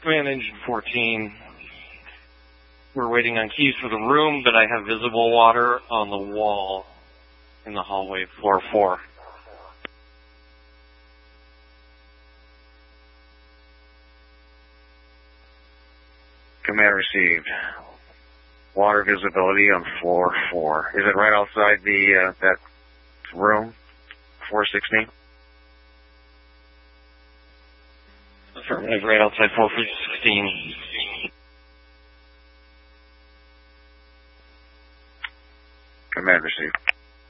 Command Engine 14. We're waiting on keys for the room, but I have visible water on the wall in the hallway, floor 4. Command received. Water visibility on floor 4. Is it right outside the that room, 416? Affirmative, right outside 416.